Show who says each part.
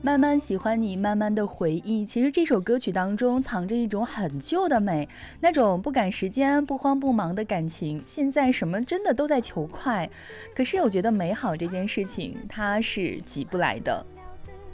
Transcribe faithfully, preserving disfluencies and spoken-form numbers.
Speaker 1: 慢慢喜欢你，慢慢的回忆。其实这首歌曲当中藏着一种很旧的美，那种不赶时间、不慌不忙的感情。现在什么真的都在求快，可是我觉得美好这件事情它是急不来的。